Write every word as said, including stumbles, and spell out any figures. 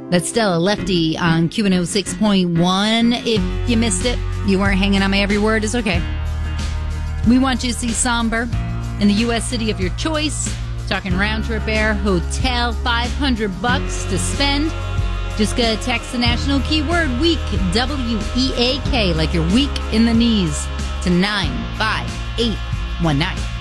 That's Stella Lefty on Q one oh six point one. If you missed it, you weren't hanging on my every word, it's okay. We want you to see Somber in the U S city of your choice. Talking round trip air, hotel, five hundred bucks to spend. Just gonna text the national keyword week, W E A K, like you're weak in the knees, to nine five eight one nine.